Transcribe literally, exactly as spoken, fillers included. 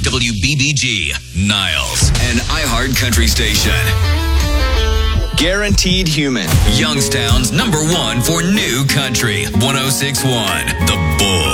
W B B G, Niles, an iHeart Country station. Guaranteed Human. Youngstown's number one for new country. one oh six point one, The Bull.